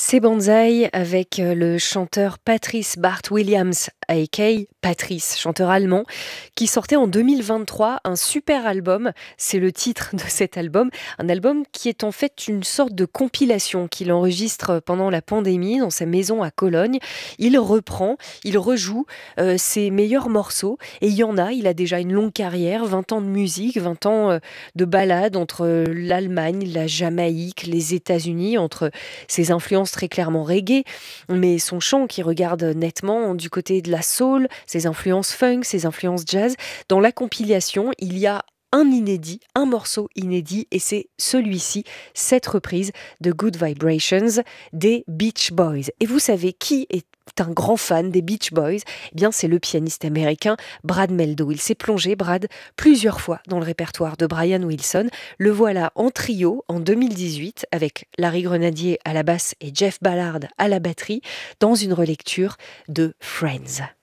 C'est Banzai avec le chanteur Patrice Bart Williams, aka Patrice, chanteur allemand, qui sortait en 2023 un super album. C'est le titre de cet album. Un album qui est en fait une sorte de compilation qu'il enregistre pendant la pandémie dans sa maison à Cologne. Il reprend, il rejoue ses meilleurs morceaux. Et il a déjà une longue carrière, 20 ans de musique, 20 ans de balades entre l'Allemagne, la Jamaïque, les États-Unis, entre ses influences très clairement reggae, mais son chant qui regarde nettement du côté de la soul, ses influences funk, ses influences jazz. Dans la compilation, il y a un morceau inédit, et c'est celui-ci, cette reprise de Good Vibrations des Beach Boys. Et vous savez qui est un grand fan des Beach Boys? Eh bien, c'est le pianiste américain Brad Mehldau. Il s'est plongé, Brad, plusieurs fois dans le répertoire de Brian Wilson. Le voilà en trio en 2018 avec Larry Grenadier à la basse et Jeff Ballard à la batterie dans une relecture de Friends.